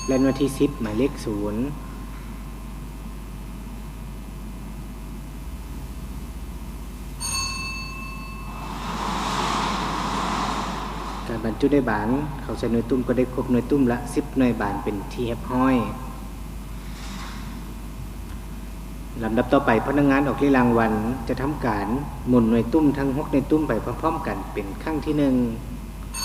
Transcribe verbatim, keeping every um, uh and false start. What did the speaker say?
และหน่วยที่สิบหมายเลขศูนย์การบรรจุได้บานเขาใช้หน่วยตุ้มก็ได้ครบหน่วยตุ้มละสิบหน่วยบานเป็นที่เรียบร้อยลำดับต่อไปพนักงานออกเลขรางวัลจะทำการหมุนหน่วยตุ้มทั้งหกหน่วยตุ้มไปพร้อมๆกันเป็นครั้งที่หนึ่ง